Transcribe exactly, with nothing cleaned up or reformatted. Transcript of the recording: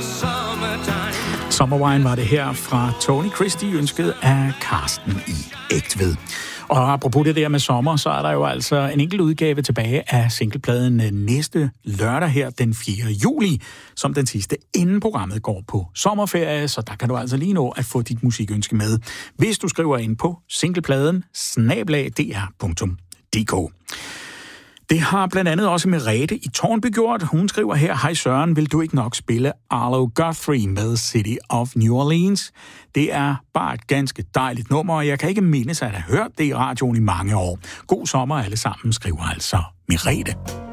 Summerwine var det her fra Tony Christie, ønsket af Karsten i Egtved. Og apropos det der med sommer, så er der jo altså en enkelt udgave tilbage af singlepladen næste lørdag her den fjerde juli, som den sidste, inden programmet går på sommerferie, så der kan du altså lige nå at få dit musikønske med, hvis du skriver ind på singlepladen snabel-a d r punktum d k. Det har blandt andet også Merete i Tårnby gjort. Hun skriver her: Hej Søren, vil du ikke nok spille Arlo Guthrie med City of New Orleans? Det er bare et ganske dejligt nummer, og jeg kan ikke mindes at have hørt det i radioen i mange år. God sommer alle sammen, skriver altså Merete.